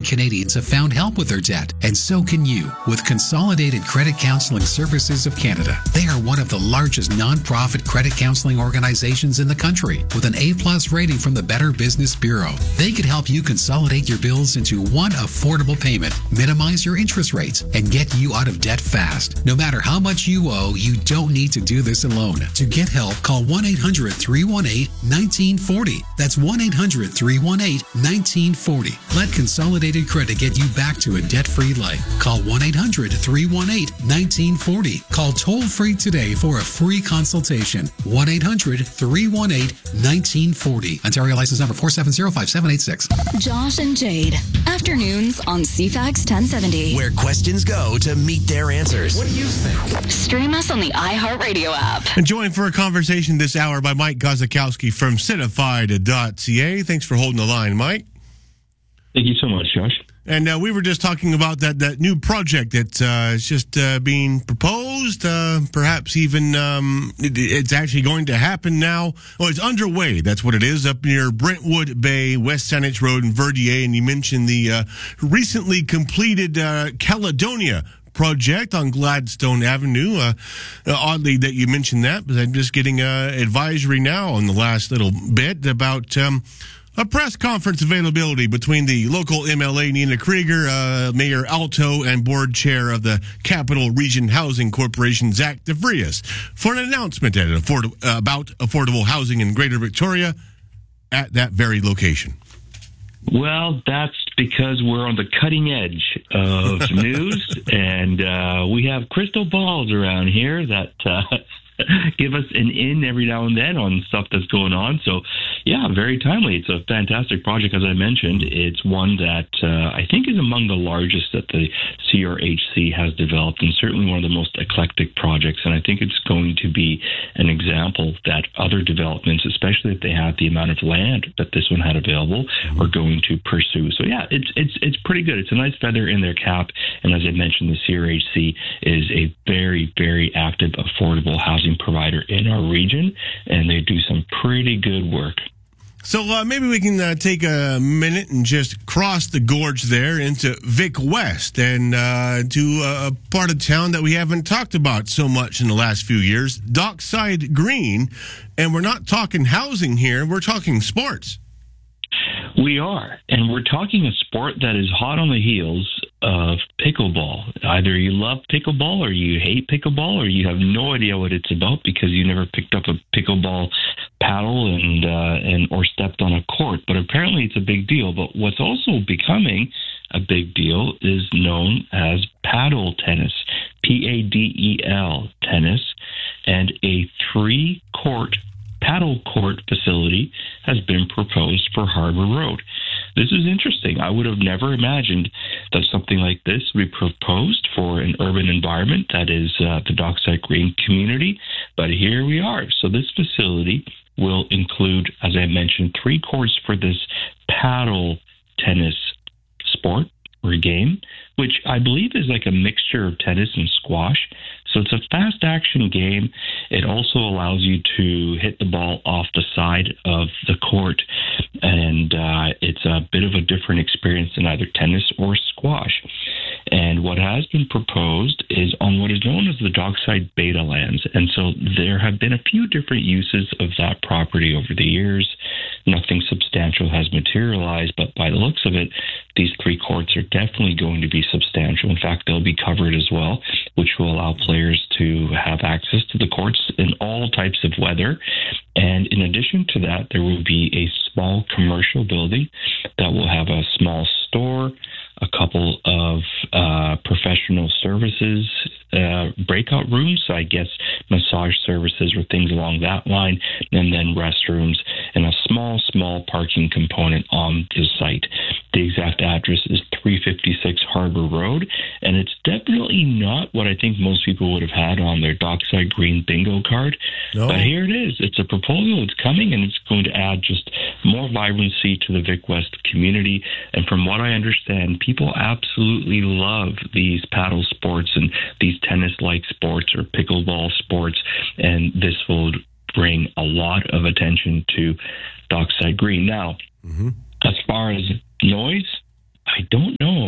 Canadians have found help with their debt, and so can you with Consolidated Credit Counseling Services of Canada. They are one of the largest nonprofit credit counseling organizations in the country with an A+ rating from the Better Business Bureau. They could help you consolidate your bills into one affordable payment, minimize your interest rates, and get you out of debt fast. No matter how much you owe, you don't need to do this alone. To get help, call 1-800-318-1940. That's 1-800-318-1940. Let Consolidated Credit get you back to a debt-free life. Call 1-800-318-1940. Call toll-free today for a free consultation. 1-800-318-1940. Ontario license number 4705786. Josh and Jade. Afternoons on CFAX 1070. Where questions go to meet their answers. What do you think? Stream us on the iHeartRadio app. And joined for a conversation this hour by Mike Gozakowski from Citified.ca. Thanks for holding the line, Mike. Thank you so much, Josh. And we were just talking about that new project that's just being proposed. Perhaps even it's actually going to happen now. Well, it's underway. That's what it is, up near Brentwood Bay, West Saanich Road in Verdier. And you mentioned the recently completed Caledonia project on Gladstone Avenue. Oddly that you mentioned that, but I'm just getting advisory now on the last little bit about a press conference availability between the local MLA, Nina Krieger, Mayor Alto, and board chair of the Capital Region Housing Corporation, Zach DeVrius, for an announcement about affordable housing in Greater Victoria at that very location. Well, that's because we're on the cutting edge of news, and we have crystal balls around here that give us an in every now and then on stuff that's going on. So, yeah, very timely. It's a fantastic project, as I mentioned. It's one that I think is among the largest that the CRHC has developed, and certainly one of the most eclectic projects. And I think it's going to be an example that other developments, especially if they have the amount of land that this one had available, are going to pursue. So, yeah, it's pretty good. It's a nice feather in their cap. And as I mentioned, the CRHC is a very, very active, affordable housing provider in our region, and they do some pretty good work. So maybe we can take a minute and just cross the gorge there into Vic West and to a part of town that we haven't talked about so much in the last few years, Dockside Green. And we're not talking housing here, we're talking sports. We are, and we're talking a sport that is hot on the heels of pickleball. Either you love pickleball or you hate pickleball, or you have no idea what it's about because you never picked up a pickleball paddle and or stepped on a court. But apparently it's a big deal. But what's also becoming a big deal is known as paddle tennis, PADEL tennis, and a 3-court paddle court facility has been proposed for Harbour Road. This is interesting. I would have never imagined that something like this would be proposed for an urban environment that is the Dockside Green community, but here we are. So this facility will include, as I mentioned, 3 courts for this paddle tennis sport or game, which I believe is like a mixture of tennis and squash. So it's a fast action game. It also allows you to hit the ball off the side of the court. And it's a bit of a different experience than either tennis or squash. And what has been proposed is on what is known as the Dockside Beta Lands. And so there have been a few different uses of that property over the years. Nothing substantial has materialized, but by the looks of it, these 3 courts are definitely going to be substantial. In fact, they'll be covered as well, which will allow players to have access to the courts in all types of weather. And in addition to that, there will be a small commercial building that will have a small store, a couple of professional services breakout rooms, so I guess massage services or things along that line, and then restrooms and a small parking component on the site. The exact address is 356 Harbour Road, and it's definitely not what I think most people would have had on their Dockside Green bingo card. No. But here it is. It's a proposal. It's coming, and it's going to add just more vibrancy to the Vic West community. And from what I understand, people absolutely love these paddle sports and these tennis-like sports or pickleball sports, and this will bring a lot of attention to Dockside Green. Now, as far as noise, I don't know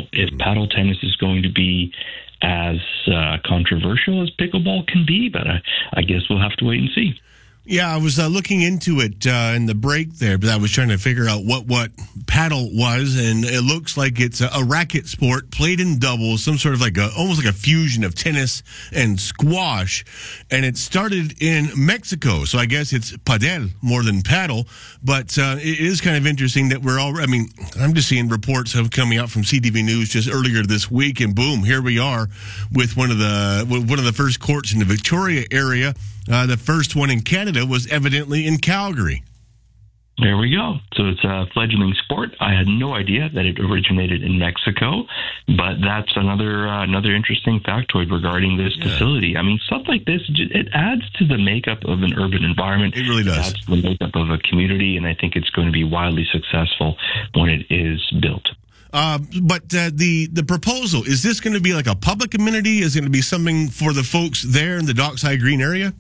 if paddle tennis is going to be as controversial as pickleball can be, but I guess we'll have to wait and see. Yeah, I was looking into it in the break there, but I was trying to figure out what paddle was, and it looks like it's a racket sport played in doubles, some sort of almost like a fusion of tennis and squash, and it started in Mexico, so I guess it's padel more than paddle, but it is kind of interesting that I'm just seeing reports coming out from CTV News just earlier this week, and boom, here we are with one of the first courts in the Victoria area. The first one in Canada was evidently in Calgary. There we go. So it's a fledgling sport. I had no idea that it originated in Mexico, but that's another interesting factoid regarding this facility. I mean, stuff like this, it adds to the makeup of an urban environment. It really does. It adds to the makeup of a community, and I think it's going to be wildly successful when it is built. But the proposal, is this going to be like a public amenity? Is it going to be something for the folks there in the Dockside Green area?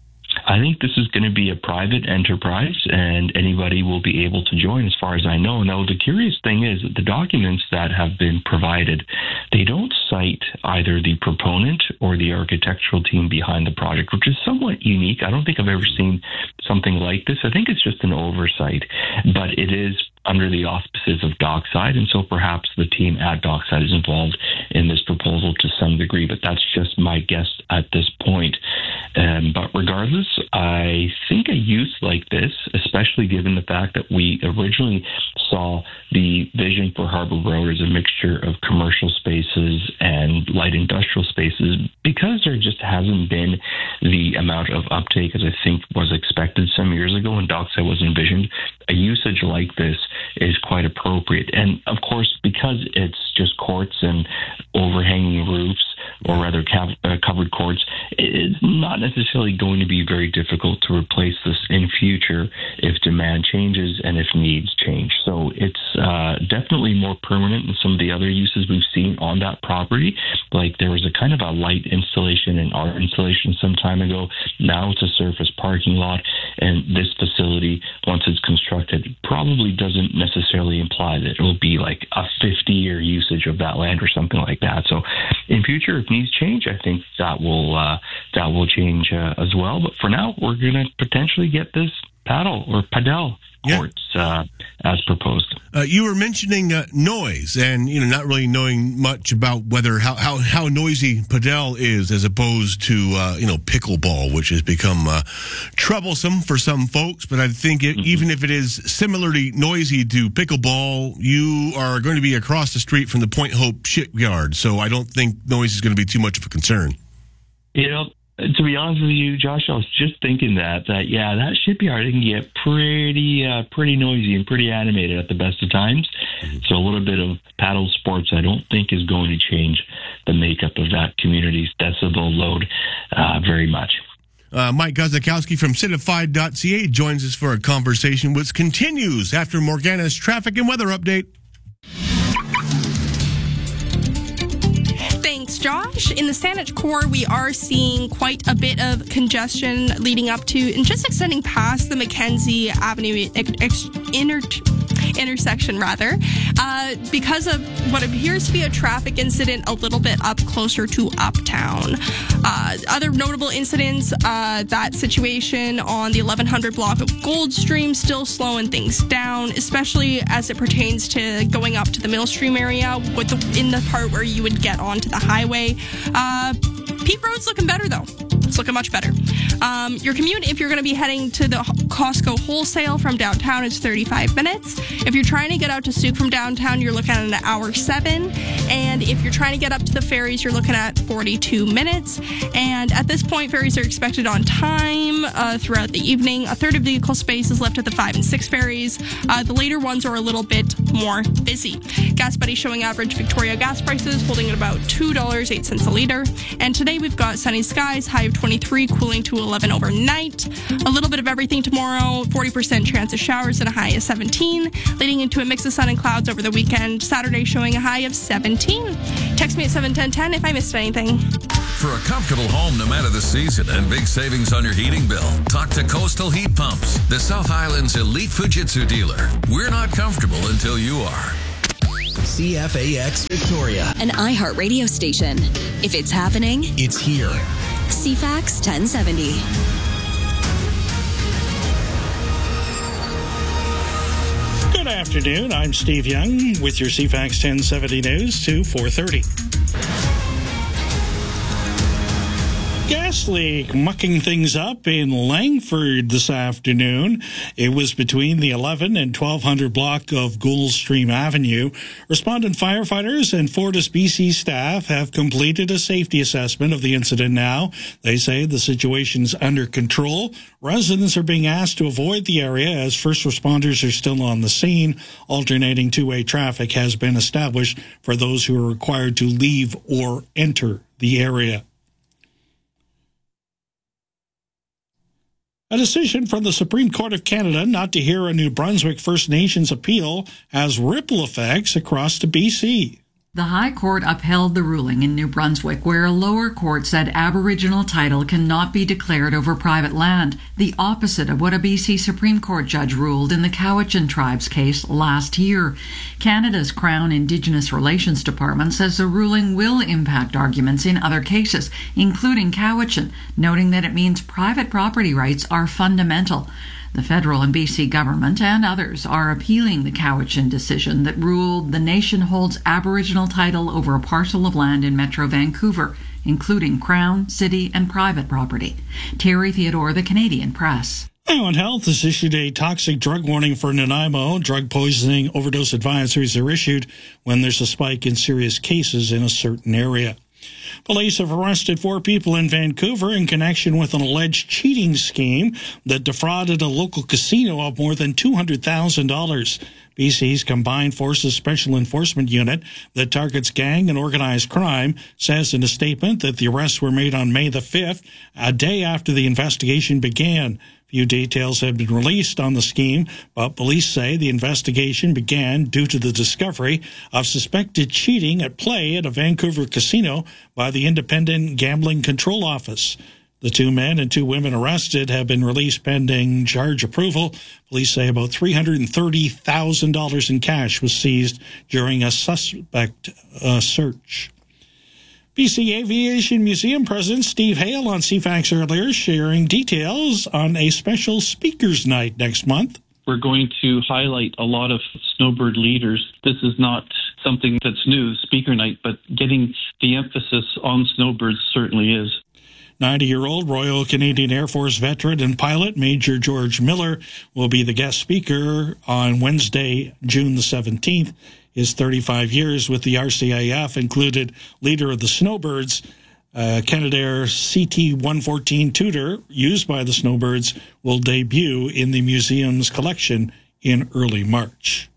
I think this is going to be a private enterprise, and anybody will be able to join, as far as I know. Now, the curious thing is that the documents that have been provided, they don't cite either the proponent or the architectural team behind the project, which is somewhat unique. I don't think I've ever seen something like this. I think it's just an oversight, but it is under the auspices of Dockside, and so perhaps the team at Dockside is involved in this proposal to some degree, but that's just my guess at this point. But regardless, I think a use like this, especially given the fact that we originally saw the vision for Harbor Road as a mixture of commercial spaces and light industrial spaces, because there just hasn't been the amount of uptake as I think was expected some years ago when Dockside was envisioned, a usage like this is quite appropriate. And of course, because it's just courts and overhanging roofs, or rather covered courts, it's not necessarily going to be very difficult to replace this in future if demand changes and if needs change. So it's definitely more permanent than some of the other uses we've seen on that property. Like there was a kind of a light installation and art installation some time ago. Now it's a surface parking lot, and this facility, once it's constructed, probably doesn't necessarily imply that it will be like a 50-year usage of that land or something like that. So in future, if needs change, I think that will change as well. But for now, we're going to potentially get this paddle or padel courts as proposed. You were mentioning noise, and not really knowing much about whether how noisy padel is as opposed to pickleball, which has become troublesome for some folks. But I think even if it is similarly noisy to pickleball, you are going to be across the street from the Point Hope shipyard, so I don't think noise is going to be too much of a concern. To be honest with you, Josh, I was just thinking that shipyard can get pretty noisy and pretty animated at the best of times. So a little bit of paddle sports, I don't think, is going to change the makeup of that community's decibel load very much. Mike Guzikowski from Citified.ca joins us for a conversation which continues after Morgana's traffic and weather update. Josh, in the Saanich core, we are seeing quite a bit of congestion leading up to and just extending past the Mackenzie Avenue intersection, because of what appears to be a traffic incident a little bit up closer to Uptown. Other notable incidents, that situation on the 1100 block of Goldstream, still slowing things down, especially as it pertains to going up to the Millstream area in the part where you would get onto the highway. Peak Road's looking better, though. It's looking much better. Your commute, if you're going to be heading to the Costco wholesale from downtown, is 35 minutes. If you're trying to get out to Sooke from downtown, you're looking at an hour 7. And if you're trying to get up to the ferries, you're looking at 42 minutes. And at this point, ferries are expected on time throughout the evening. A third of vehicle space is left at the 5 and 6 ferries. The later ones are a little bit more busy. Gas Buddy showing average Victoria gas prices holding at about $2.08 a liter. And today we've got sunny skies, high of 23, cooling to 11 overnight. A little bit of everything tomorrow, 40% chance of showers and a high of 17, leading into a mix of sun and clouds over the weekend. Saturday showing a high of 17. Text me at 71010 if I missed anything. For a comfortable home no matter the season and big savings on your heating bill, talk to Coastal Heat Pumps, the South Island's elite Fujitsu dealer. We're not comfortable until you are. CFAX Victoria. An iHeart radio station. If it's happening, It's here. CFAX 1070. Good afternoon. I'm Steve Young with your CFAX 1070 News to 4:30. Gas leak mucking things up in Langford this afternoon. It was between the 11 and 1200 block of Gould Stream Avenue. Respondent firefighters and Fortis BC staff have completed a safety assessment of the incident now. They say the situation's under control. Residents are being asked to avoid the area as first responders are still on the scene. Alternating two-way traffic has been established for those who are required to leave or enter the area. A decision from the Supreme Court of Canada not to hear a New Brunswick First Nations appeal has ripple effects across to BC. The High Court upheld the ruling in New Brunswick where a lower court said Aboriginal title cannot be declared over private land, the opposite of what a BC Supreme Court judge ruled in the Cowichan Tribes case last year. Canada's Crown Indigenous Relations Department says the ruling will impact arguments in other cases, including Cowichan, noting that it means private property rights are fundamental. The federal and BC government and others are appealing the Cowichan decision that ruled the nation holds Aboriginal title over a parcel of land in Metro Vancouver, including Crown, city, and private property. Terry Theodore, The Canadian Press. Island Health has issued a toxic drug warning for Nanaimo. Drug poisoning overdose advisories are issued when there's a spike in serious cases in a certain area. Police have arrested 4 people in Vancouver in connection with an alleged cheating scheme that defrauded a local casino of more than $200,000. BC's Combined Forces Special Enforcement Unit that targets gang and organized crime says in a statement that the arrests were made on May the 5th, a day after the investigation began. Few details have been released on the scheme, but police say the investigation began due to the discovery of suspected cheating at play at a Vancouver casino by the Independent Gambling Control Office. The 2 men and 2 women arrested have been released pending charge approval. Police say about $330,000 in cash was seized during a suspect search. BC Aviation Museum President Steve Hale on CFAX earlier sharing details on a special speakers night next month. We're going to highlight a lot of snowbird leaders. This is not something that's new, speaker night, but getting the emphasis on snowbirds certainly is. 90-year-old Royal Canadian Air Force veteran and pilot Major George Miller will be the guest speaker on Wednesday, June the 17th. His 35 years with the RCAF included leader of the Snowbirds, Canadair CT-114 Tudor, used by the Snowbirds, will debut in the museum's collection in early March.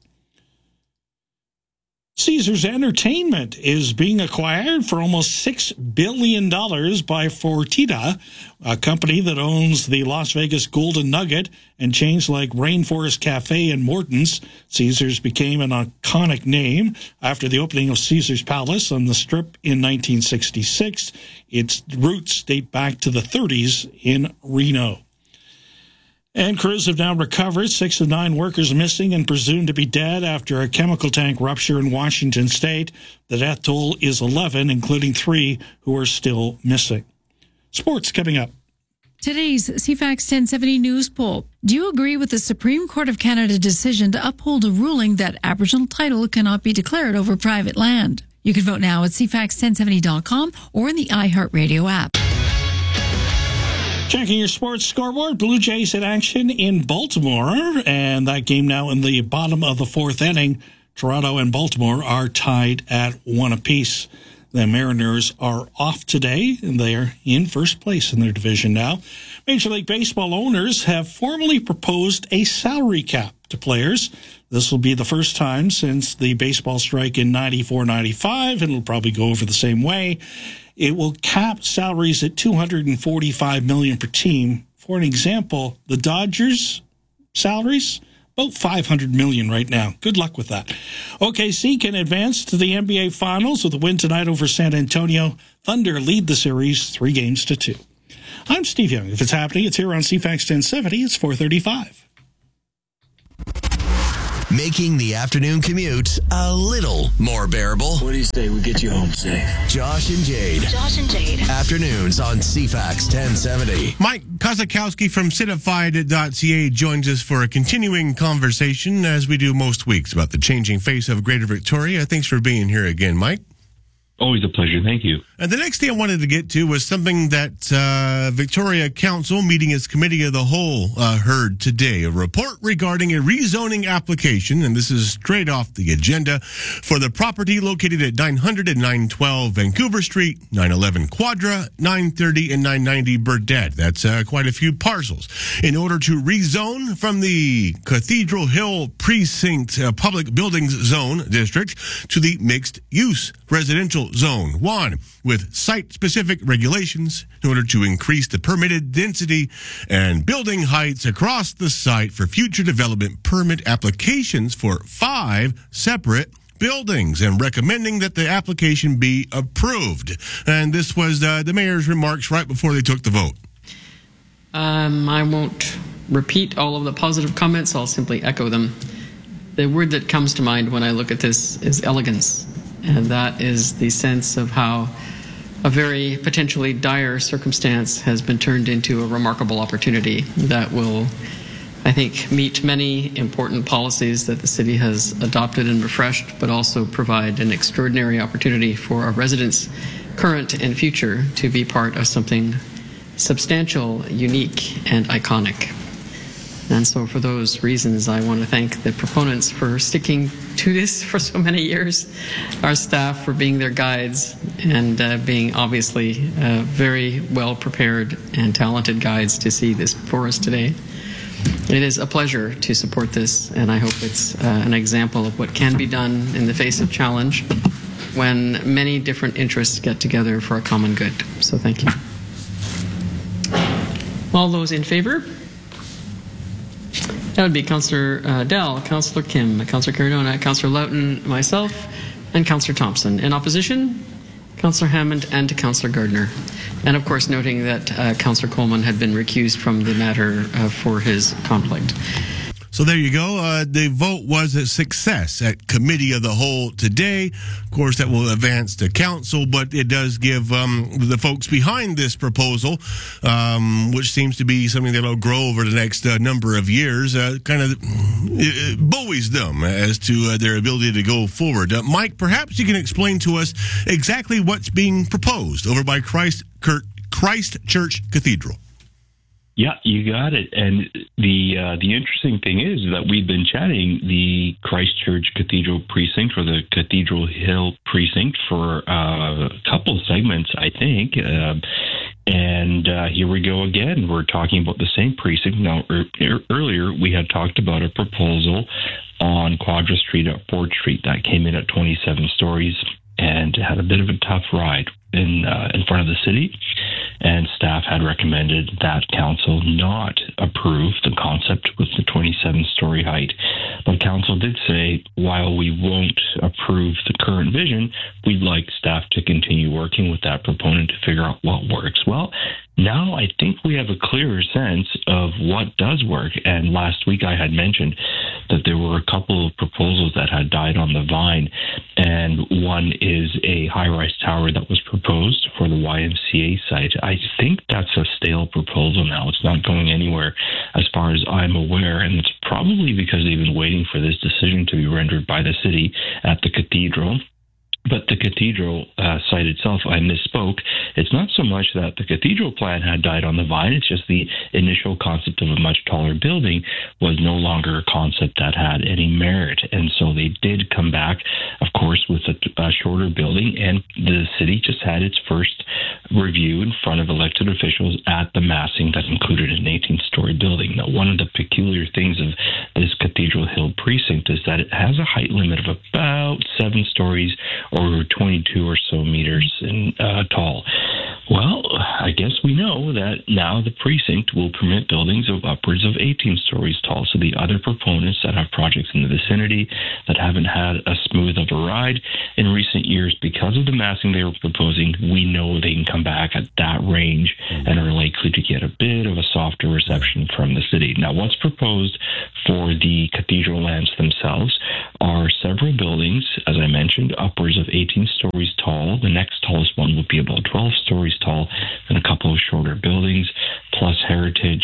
Caesars Entertainment is being acquired for almost $6 billion by Fertitta, a company that owns the Las Vegas Golden Nugget and chains like Rainforest Cafe and Morton's. Caesars became an iconic name after the opening of Caesars Palace on the Strip in 1966. Its roots date back to the 30s in Reno. And crews have now recovered 6 of 9 workers missing and presumed to be dead after a chemical tank rupture in Washington state. The death toll is 11, including 3 who are still missing. Sports coming up. Today's CFAX 1070 News poll. Do you agree with the Supreme Court of Canada decision to uphold a ruling that Aboriginal title cannot be declared over private land? You can vote now at CFAX1070.com or in the iHeartRadio app. Checking your sports scoreboard, Blue Jays in action in Baltimore, and that game now in the bottom of the 4th inning. Toronto and Baltimore are tied at 1 apiece. The Mariners are off today, and they are in first place in their division now. Major League Baseball owners have formally proposed a salary cap to players. This will be the first time since the baseball strike in 94-95, and it'll probably go over the same way. It will cap salaries at $245 million per team. For an example, the Dodgers' salaries, about $500 million right now. Good luck with that. OKC can advance to the NBA Finals with a win tonight over San Antonio. Thunder lead the series 3-2. I'm Steve Young. If it's happening, it's here on CFAX 1070. It's 4:35. making the afternoon commute a little more bearable. What do you say we get you home safe? Josh and Jade. Afternoons on CFAX 1070. Mike Kozakowski from Citified.ca joins us for a continuing conversation, as we do most weeks, about the changing face of Greater Victoria. Thanks for being here again, Mike. Always a pleasure. Thank you. And the next thing I wanted to get to was something that Victoria Council, meeting its Committee of the Whole, heard today. A report regarding a rezoning application, and this is straight off the agenda, for the property located at 900 and 912 Vancouver Street, 911 Quadra, 930 and 990 Burdett. That's quite a few parcels. In order to rezone from the Cathedral Hill Precinct Public Buildings Zone District to the Mixed Use Residential Zone 1, with site-specific regulations in order to increase the permitted density and building heights across the site for future development permit applications for 5 separate buildings, and recommending that the application be approved. And this was the mayor's remarks right before they took the vote. I won't repeat all of the positive comments. I'll simply echo them. The word that comes to mind when I look at this is elegance. And that is the sense of how a very potentially dire circumstance has been turned into a remarkable opportunity that will, I think, meet many important policies that the city has adopted and refreshed, but also provide an extraordinary opportunity for our residents, current and future, to be part of something substantial, unique, and iconic. And so for those reasons, I want to thank the proponents for sticking to this for so many years, our staff for being their guides, and being obviously very well prepared and talented guides to see this for us today. It is a pleasure to support this, and I hope it's an example of what can be done in the face of challenge when many different interests get together for a common good. So thank you. All those in favor? That would be Councillor Dell, Councillor Kim, Councillor Cardona, Councillor Loughton, myself, and Councillor Thompson. In opposition, Councillor Hammond and Councillor Gardner. And of course, noting that Councillor Coleman had been recused from the matter for his conflict. So there you go. The vote was a success at Committee of the Whole today. Of course, that will advance to Council, but it does give the folks behind this proposal, which seems to be something that will grow over the next number of years, kind of buoys them as to their ability to go forward. Mike, perhaps you can explain to us exactly what's being proposed over by Christchurch Cathedral. Yeah, you got it. And the interesting thing is that we've been chatting the Christchurch Cathedral Precinct, or the Cathedral Hill Precinct, for a couple of segments, I think. And here we go again. We're talking about the same precinct. Now, earlier we had talked about a proposal on Quadra Street at Ford Street that came in at 27 stories and had a bit of a tough ride in front of the city, and staff had recommended that council not approve the concept with the 27-story height. But council did say, while we won't approve the current vision, we'd like staff to continue working with that proponent to figure out what works. Well, now I think we have a clearer sense of what does work. And last week I had mentioned that there were a couple of proposals that had died on the vine. And one is a high-rise tower that was proposed for the YMCA site. I think that's a stale proposal now. It's not going anywhere as far as I'm aware. And it's probably because they've been waiting for this decision to be rendered by the city at the cathedral. But the cathedral site itself, I misspoke. It's not so much that the cathedral plan had died on the vine. It's just the initial concept of a much taller building was no longer a concept that had any merit. And so they did come back, of course, with a shorter building. And the city just had its first review in front of elected officials at the massing that included an 18-story building. Now, one of the peculiar things of this Cathedral Hill precinct is that it has a height limit of about 7 stories or 22 or so meters tall. Well, I guess we know that now the precinct will permit buildings of upwards of 18 stories tall. So the other proponents that have projects in the vicinity that haven't had a smooth of a ride in recent years because of the massing they were proposing, we know they can come back at that range and are likely to get a bit of a softer reception from the city. Now, what's proposed for the cathedral lands themselves are several buildings, as I mentioned, upwards of 18 stories tall. The next tallest one will be about 12 stories tall, and a couple of shorter buildings, plus heritage.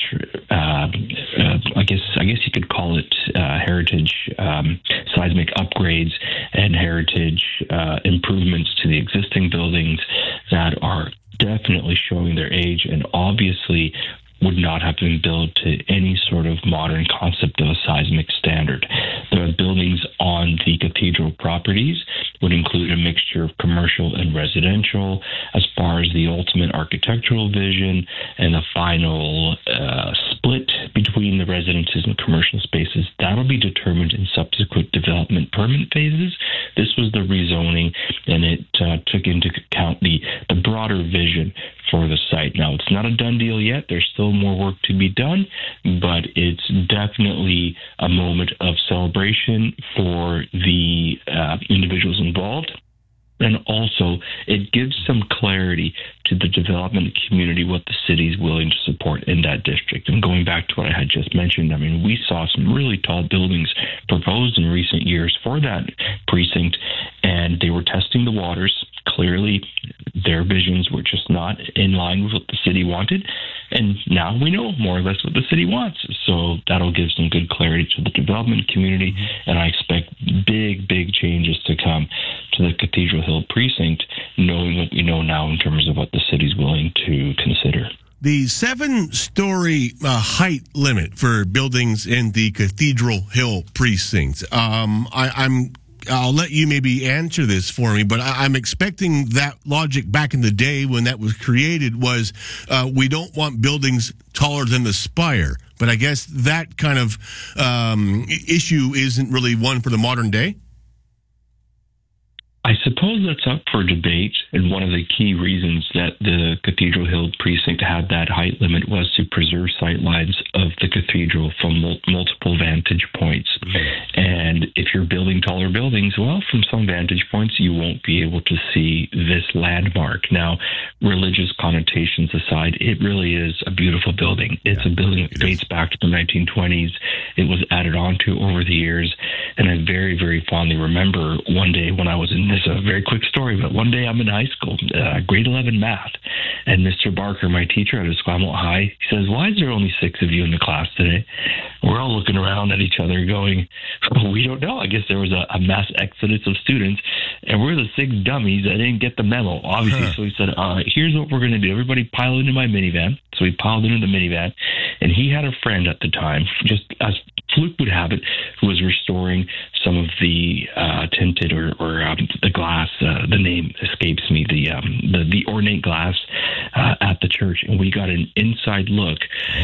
I guess you could call it heritage seismic upgrades and heritage improvements to the existing buildings that are definitely showing their age and obviously would not have been built to any sort of modern concept of a seismic standard. The buildings on the cathedral properties would include a mixture of commercial and residential. As far as the ultimate architectural vision and the final split between the residences and commercial spaces, that'll be determined in subsequent development permit phases. This was the rezoning, and it took into account the broader vision for the site. Now, it's not a done deal yet. There's still more work to be done, but it's definitely a moment of celebration for the individuals involved. And also, it gives some clarity to the development community what the city is willing to support in that district. And going back to what I had just mentioned, I mean, we saw some really tall buildings proposed in recent years for that precinct, and they were testing the waters. Clearly, their visions were just not in line with what the city wanted. And now we know more or less what the city wants. So that'll give some good clarity to the development community. And I expect big changes to come to the Cathedral Hill precinct, knowing what we know now in terms of what the city's willing to consider. The 7-story height limit for buildings in the Cathedral Hill precinct. I'll let you maybe answer this for me, but I'm expecting that logic back in the day when that was created was we don't want buildings taller than the spire. But I guess that kind of issue isn't really one for the modern day. I suppose that's up for debate, and one of the key reasons that the Cathedral Hill precinct had that height limit was to preserve sight lines of the cathedral from multiple vantage points. And if you're building taller buildings, well, from some vantage points, you won't be able to see this landmark. Now, religious connotations aside, it really is a beautiful building. It's a building that dates back to the 1920s. It was added on to over the years, and I very fondly remember one day when I was in this, a very quick story, but one day I'm in high school, grade 11 math, and Mr. Barker, my teacher at Esquimalt High, he says, "Why is there only 6 of you in the class today?" We're all looking around at each other going, "Well, we don't know. I guess there was a mass exodus of students, and we're the 6 dummies that didn't get the memo, obviously." So he said, "Here's what we're going to do. Everybody pile into my minivan." So we piled into the minivan, and he had a friend at the time, just as fluke would have it, who was restoring some of the tinted or the glass. The name escapes me. The ornate glass at the church, and we got an inside look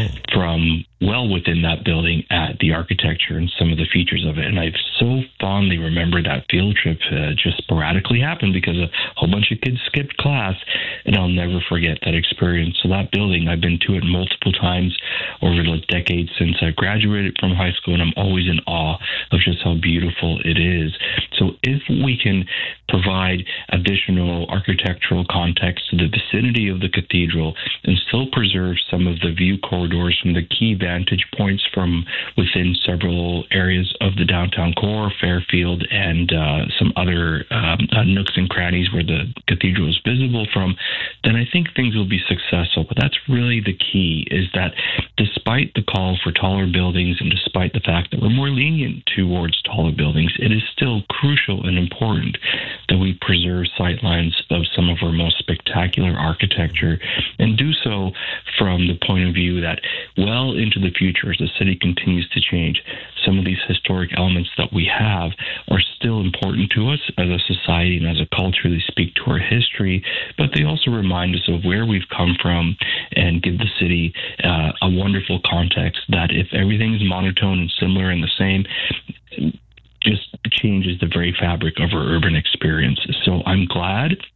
from well within that building at the architecture and some of the features of it. And I so fondly remember that field trip just sporadically happened because a whole bunch of kids skipped class, and I'll never forget that experience. So that building, I've been to it multiple times over the decades since I graduated from high school, and I'm always in awe of just how beautiful it is. So if we can provide additional architectural context to the vicinity of the cathedral and still preserve some of the view corridors from the key vantage points from within several areas of the downtown core, Fairfield, and some other nooks and crannies where the cathedral is visible from, then I think things will be successful. But that's really the key, is that despite the call for taller buildings and despite the fact that we're more lenient towards taller buildings, it is still crucial and important that we preserve sightlines of some of our most spectacular architecture, and do so from the point of view that well into the future, as the city continues to change, some of these historic elements that we have are still important to us as a society and as a culture. They speak to our history, but they also remind us of where we've come from and give the city a wonderful context that if everything is monotone and similar and the same, just changes the very fabric of our urban experience. So I'm glad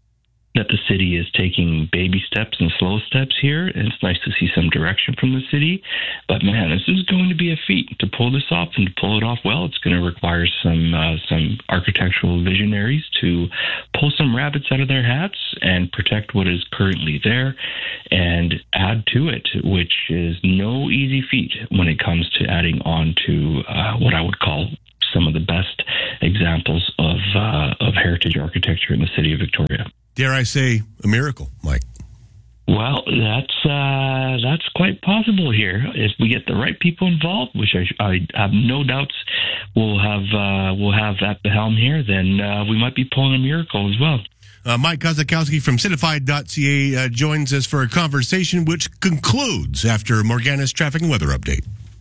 that the city is taking baby steps and slow steps here, and it's nice to see some direction from the city. But man, this is going to be a feat to pull this off, and to pull it off well, it's going to require some architectural visionaries to pull some rabbits out of their hats and protect what is currently there and add to it, which is no easy feat when it comes to adding on to what I would call some of the best examples of heritage architecture in the city of Victoria. Dare I say, a miracle, Mike? Well, that's quite possible here if we get the right people involved, which I have no doubts we'll have at the helm here. Then we might be pulling a miracle as well. Mike Kozakowski from Citified.ca joins us for a conversation which concludes after Morgana's traffic and weather update.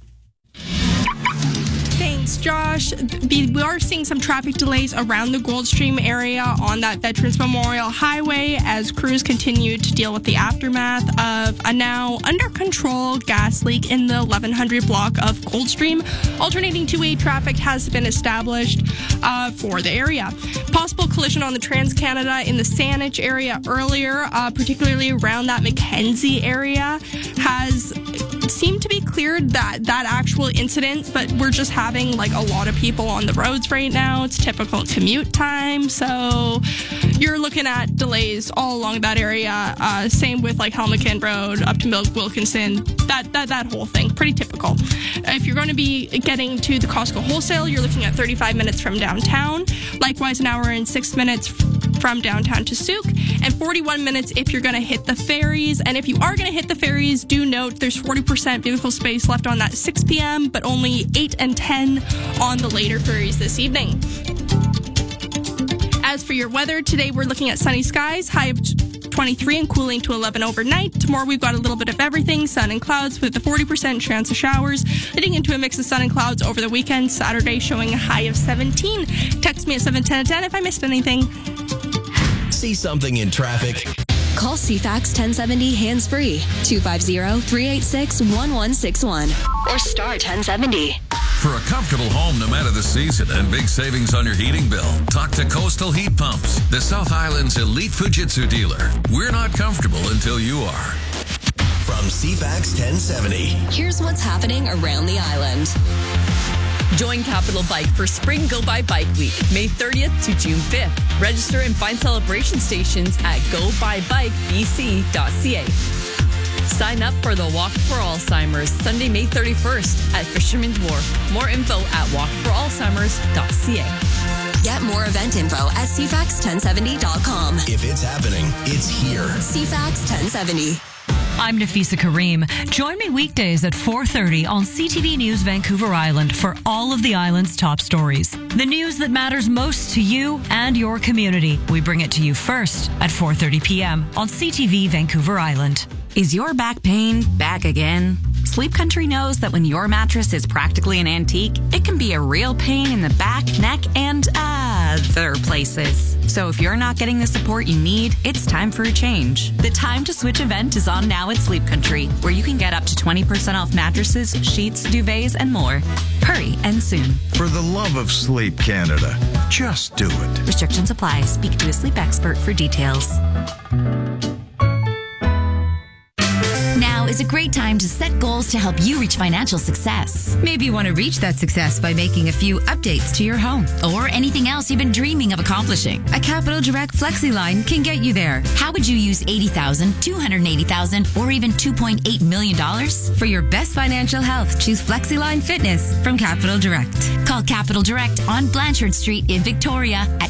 Thanks, Josh. We are seeing some traffic delays around the Goldstream area on that Veterans Memorial Highway as crews continue to deal with the aftermath of a now under control gas leak in the 1100 block of Goldstream. Alternating two-way traffic has been established for the area. Possible collision on the Trans-Canada in the Saanich area earlier, particularly around that Mackenzie area, has seemed to be cleared, that actual incident, but we're just having like a lot of people on the roads right now. It's typical commute time, so you're looking at delays all along that area. Same with like Helmeken Road up to Wilkinson, that whole thing, pretty typical. If you're going to be getting to the Costco Wholesale, you're looking at 35 minutes from downtown. Likewise, an hour and 6 minutes from downtown to Souk, and 41 minutes if you're going to hit the ferries. And if you are going to hit the ferries, do note there's 40% vehicle space left on that 6 p.m., but only 8 and 10 on the later ferries this evening. As for your weather, today we're looking at sunny skies, high of 23 and cooling to 11 overnight. Tomorrow we've got a little bit of everything, sun and clouds with a 40% chance of showers, leading into a mix of sun and clouds over the weekend. Saturday showing a high of 17. Text me at 71010 if I missed anything. See something in traffic? Call CFAX 1070 hands-free, 250-386-1161, or star 1070. For a comfortable home no matter the season and big savings on your heating bill, talk to Coastal Heat Pumps, the South Island's elite Fujitsu dealer. We're not comfortable until you are. From CFAX 1070. Here's what's happening around the island. Join Capital Bike for Spring Go By Bike Week, May 30th to June 5th. Register and find celebration stations at gobybikebc.ca. Sign up for the Walk for Alzheimer's Sunday, May 31st at Fisherman's Wharf. More info at walkforalzheimers.ca. Get more event info at cfax1070.com. If it's happening, it's here. CFAX 1070. I'm Nafisa Kareem. Join me weekdays at 4:30 on CTV News Vancouver Island for all of the island's top stories. The news that matters most to you and your community. We bring it to you first at 4:30 p.m. on CTV Vancouver Island. Is your back pain back again? Sleep Country knows that when your mattress is practically an antique, it can be a real pain in the back, neck, and other places. So if you're not getting the support you need, it's time for a change. The Time to Switch event is on now at Sleep Country, where you can get up to 20% off mattresses, sheets, duvets, and more. Hurry and soon. For the love of Sleep Canada, just do it. Restrictions apply. Speak to a sleep expert for details. Now is a great time to set goals to help you reach financial success. Maybe you want to reach that success by making a few updates to your home. Or anything else you've been dreaming of accomplishing. A Capital Direct FlexiLine can get you there. How would you use $80,000, $280,000, or even $2.8 million? For your best financial health, choose FlexiLine Fitness from Capital Direct. Call Capital Direct on Blanchard Street in Victoria at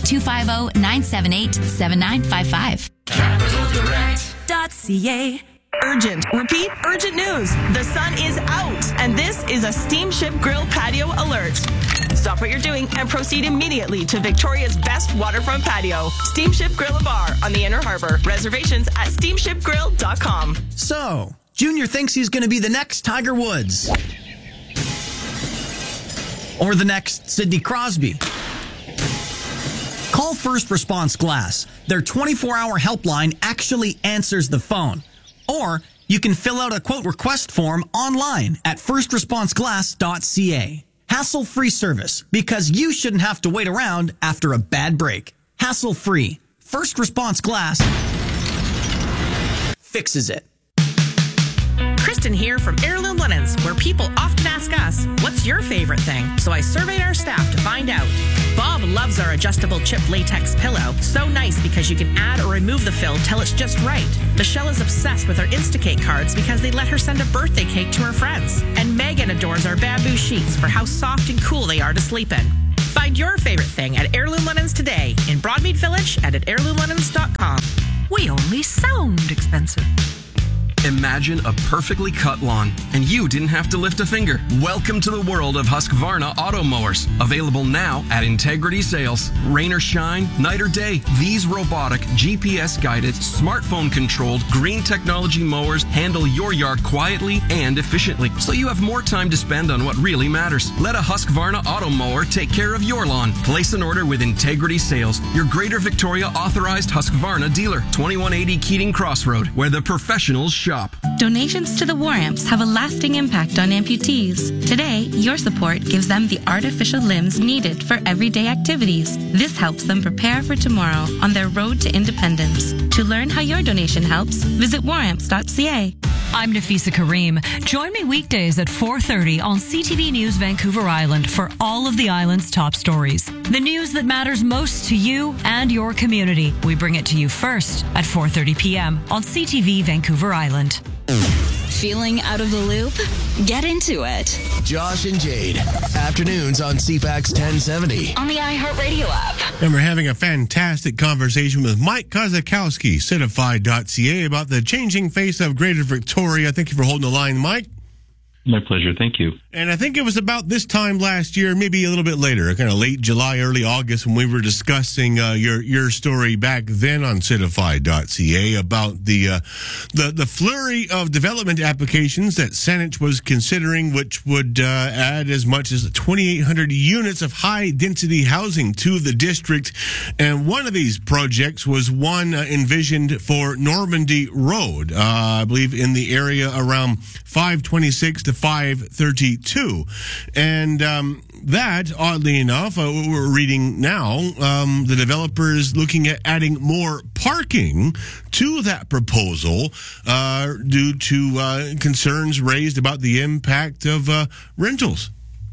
250-978-7955. CapitalDirect.ca. Urgent. Repeat, urgent news. The sun is out, and this is a Steamship Grill patio alert. Stop what you're doing and proceed immediately to Victoria's best waterfront patio, Steamship Grill Bar on the Inner Harbor. Reservations at steamshipgrill.com. So, Junior thinks he's going to be the next Tiger Woods. Or the next Sidney Crosby. Call First Response Glass. Their 24-hour helpline actually answers the phone. Or you can fill out a quote request form online at firstresponseglass.ca. Hassle-free service, because you shouldn't have to wait around after a bad break. Hassle-free. First Response Glass fixes it. Kristen here from Heirloom Linens, where people often ask us, what's your favorite thing? So I surveyed our staff to find out. Bob loves our adjustable chip latex pillow. So nice because you can add or remove the fill till it's just right. Michelle is obsessed with our Instacake cards because they let her send a birthday cake to her friends. And Megan adores our bamboo sheets for how soft and cool they are to sleep in. Find your favorite thing at Heirloom Linens today in Broadmead Village and at heirloomlinens.com. We only sound expensive. Imagine a perfectly cut lawn, and you didn't have to lift a finger. Welcome to the world of Husqvarna auto mowers. Available now at Integrity Sales. Rain or shine, night or day, these robotic, GPS-guided, smartphone-controlled, green technology mowers handle your yard quietly and efficiently, so you have more time to spend on what really matters. Let a Husqvarna auto mower take care of your lawn. Place an order with Integrity Sales, your Greater Victoria authorized Husqvarna dealer. 2180 Keating Crossroad, where the professionals shop. Donations to the War Amps have a lasting impact on amputees. Today, your support gives them the artificial limbs needed for everyday activities. This helps them prepare for tomorrow on their road to independence. To learn how your donation helps, visit waramps.ca. I'm Nafisa Kareem. Join me weekdays at 4:30 on CTV News Vancouver Island for all of the island's top stories. The news that matters most to you and your community. We bring it to you first at 4:30 p.m. on CTV Vancouver Island. Feeling out of the loop? Get into it. Josh and Jade. Afternoons on CFAX 1070. On the iHeartRadio app. And we're having a fantastic conversation with Mike Kozakowski, Certified.ca, about the changing face of Greater Victoria. Thank you for holding the line, Mike. My pleasure. Thank you. And I think it was about this time last year, maybe a little bit later, kind of late July, early August, when we were discussing your story back then on Certified.ca about the flurry of development applications that Saanich was considering, which would add as much as 2,800 units of high-density housing to the district. And one of these projects was one envisioned for Normandy Road, I believe in the area around 526 to 532. And that, oddly enough, what we're reading now, the developer is looking at adding more parking to that proposal due to concerns raised about the impact of rentals.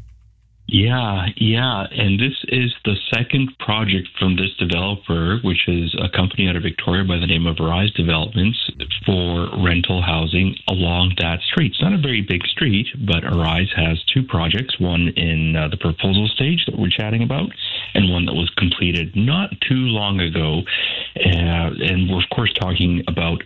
Yeah. And this is the second project from this developer, which is a company out of Victoria by the name of Arise Developments, for rental housing along that street. It's not a very big street, but Arise has two projects, one in the proposal stage that we're chatting about, and one that was completed not too long ago. And we're, of course, talking about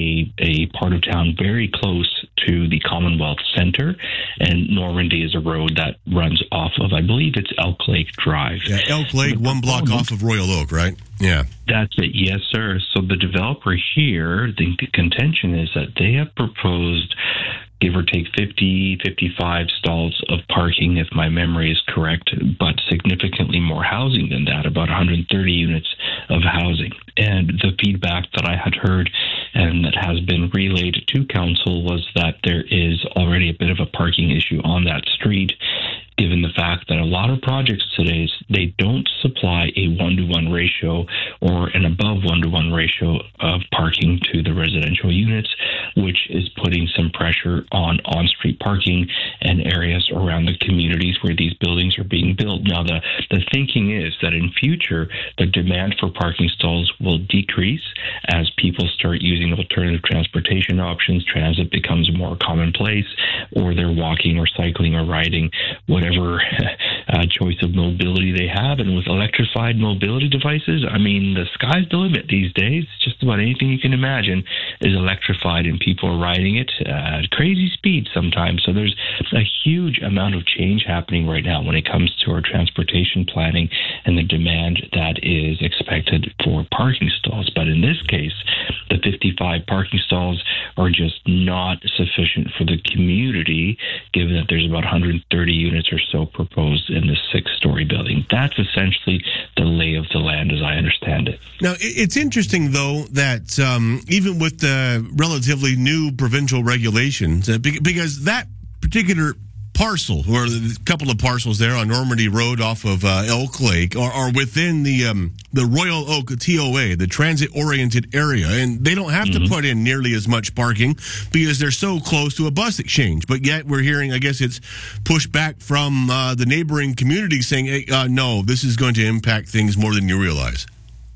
a part of town very close to the Commonwealth Centre, and Normandy is a road that runs off of, I believe it's Elk Lake Drive. Yeah, Elk Lake, one block off of Royal Oak, right? Yeah. That's it. Yes, sir. So the developer here, the contention is that they have proposed, give or take 50, 55 stalls of parking, if my memory is correct, but significantly more housing than that, about 130 units of housing. And the feedback that I had heard and that has been relayed to council was that there is already a bit of a parking issue on that street, given the fact that a lot of projects today, they don't supply a 1-to-1 ratio or an above 1-to-1 ratio of parking to the residential units, which is putting some pressure on on-street parking and areas around the communities where these buildings are being built. Now, the thinking is that in future, the demand for parking stalls will decrease as people start using alternative transportation options, transit becomes more commonplace, or they're walking or cycling or riding, whatever choice of mobility they have. And with electrified mobility devices, I mean, the sky's the limit these days. Just about anything you can imagine is electrified, and people are riding it at crazy speed sometimes. So there's a huge amount of change happening right now when it comes to our transportation planning and the demand that is expected for parking stalls. But in this case, the 55 parking stalls are just not sufficient for the community, given that there's about 130 units or so proposed in this 6-story building. That's essentially the lay of the land as I understand it. Now, it's interesting, though, that even with the relatively new provincial regulations, because that particular parcel, or a couple of parcels there on Normandy Road off of Elk Lake, are within the Royal Oak TOA, the transit-oriented area, and they don't have to put in nearly as much parking because they're so close to a bus exchange. But yet we're hearing, I guess it's pushed back from the neighboring communities saying, hey, no, this is going to impact things more than you realize.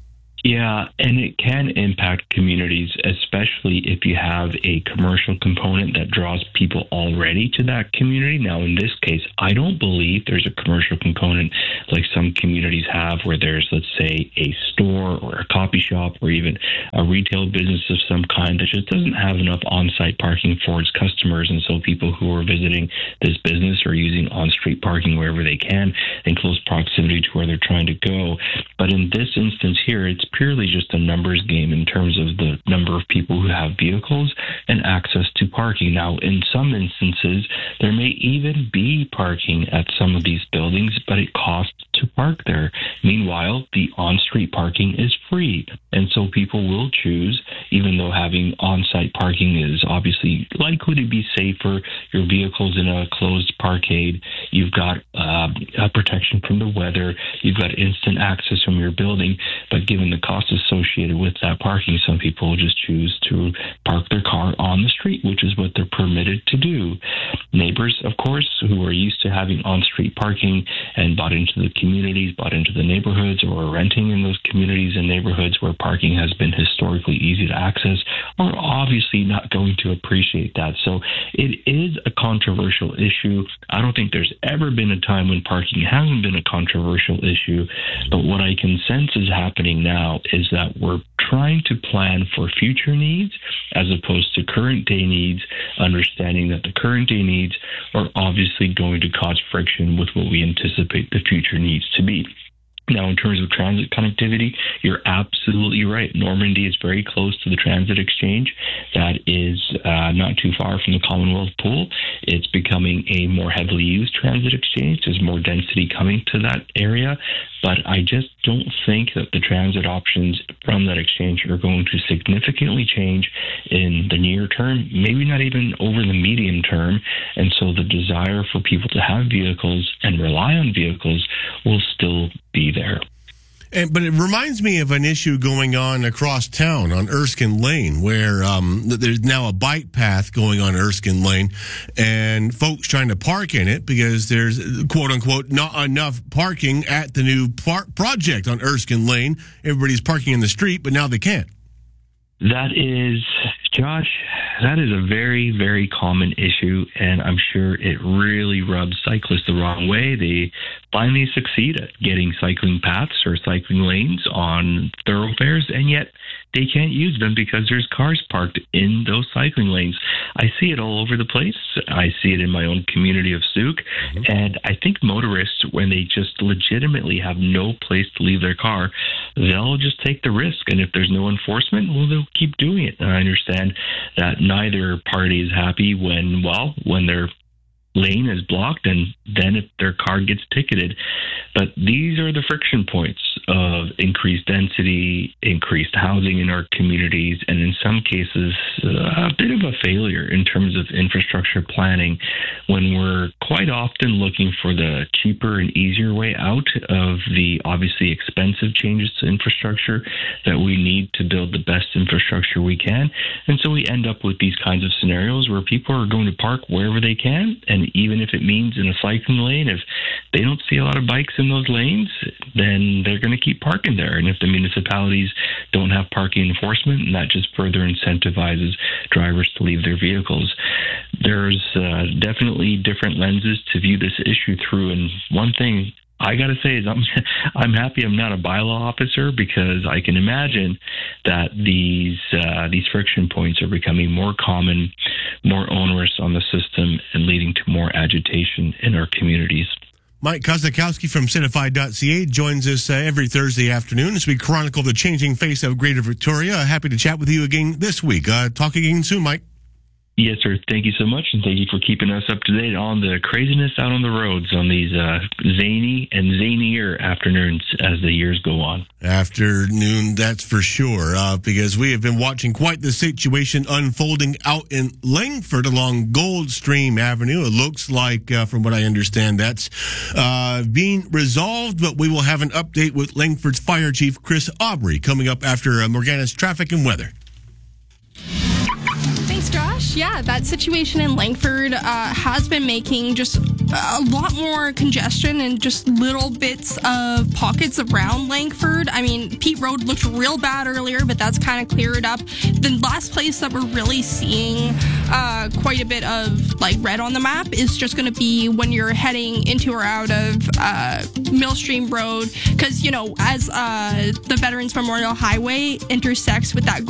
Yeah, and it can impact communities, especially if you have a commercial component that draws people already to that community. Now, in this case, I don't believe there's a commercial component like some communities have where there's, let's say, a store or a coffee shop or even a retail business of some kind that just doesn't have enough on-site parking for its customers. And so people who are visiting this business are using on-street parking wherever they can in close proximity to where they're trying to go. But in this instance here, it's purely just a numbers game in terms of the number of people who have vehicles and access to parking. Now, in some instances, there may even be parking at some of these buildings, but it costs to park there. Meanwhile, the on-street parking is free. And so people will choose, even though having on-site parking is obviously likely to be safer, your vehicle's in a closed parkade, you've got protection from the weather, you've got instant access from your building, but given the cost associated with that parking, some people will just choose to park their car on the street, which is what they're permitted to do. Neighbors, of course, who are used to having on-street parking and bought into the communities, bought into the neighborhoods, or are renting in those communities and neighborhoods where parking has been historically easy to access, are obviously not going to appreciate that. So it is a controversial issue. I don't think there's ever been a time when parking hasn't been a controversial issue, but what I can sense is happening now is that we're trying to plan for future needs as opposed to current day needs, understanding that the current day needs are obviously going to cause friction with what we anticipate the future needs to be. Now, in terms of transit connectivity, you're absolutely right. Normandy is very close to the transit exchange. That is not too far from the Commonwealth Pool. It's becoming a more heavily used transit exchange. There's more density coming to that area. But I just don't think that the transit options from that exchange are going to significantly change in the near term, maybe not even over the medium term. And so the desire for people to have vehicles and rely on vehicles will still be there. But it reminds me of an issue going on across town on Erskine Lane, where there's now a bike path going on Erskine Lane, and folks trying to park in it because there's, quote unquote, not enough parking at the new project on Erskine Lane. Everybody's parking in the street, but now they can't. That is, Josh, that is a very, very common issue, and I'm sure it really rubs cyclists the wrong way. They finally succeed at getting cycling paths or cycling lanes on thoroughfares, and yet they can't use them because there's cars parked in those cycling lanes. I see it all over the place. I see it in my own community of Souk, and I think motorists, when they just legitimately have no place to leave their car, they'll just take the risk, and if there's no enforcement, well, they'll keep doing it. And I understand that neither party is happy when their lane is blocked and then if their car gets ticketed. But these are the friction points of increased density, increased housing in our communities, and in some cases, a bit of a failure in terms of infrastructure planning when we're quite often looking for the cheaper and easier way out of the obviously expensive changes to infrastructure that we need to build the best infrastructure we can. And so we end up with these kinds of scenarios where people are going to park wherever they can, and even if it means in a cycling lane, if they don't see a lot of bikes in those lanes, then they're going to keep parking there. And if the municipalities don't have parking enforcement, and that just further incentivizes drivers to leave their vehicles. There's definitely different lenses to view this issue through. And one thing I got to say is I'm happy I'm not a bylaw officer, because I can imagine that these friction points are becoming more common, more onerous on the system, and leading to more agitation in our communities. Mike Kozakowski from Citify.ca joins us every Thursday afternoon as we chronicle the changing face of Greater Victoria. Happy to chat with you again this week. Talk again soon, Mike. Yes, sir. Thank you so much, and thank you for keeping us up to date on the craziness out on the roads on these zany and zanier afternoons as the years go on. Afternoon, that's for sure, because we have been watching quite the situation unfolding out in Langford along Goldstream Avenue. It looks like, from what I understand, that's being resolved, but we will have an update with Langford's Fire Chief Chris Aubrey coming up after Morgana's traffic and weather. Thanks, Josh. Yeah, that situation in Langford has been making just a lot more congestion and just little bits of pockets around Langford. I mean, Pete Road looked real bad earlier, but that's kind of cleared up. The last place that we're really seeing quite a bit of like red on the map is just going to be when you're heading into or out of Millstream Road, because, you know, as the Veterans Memorial Highway intersects with that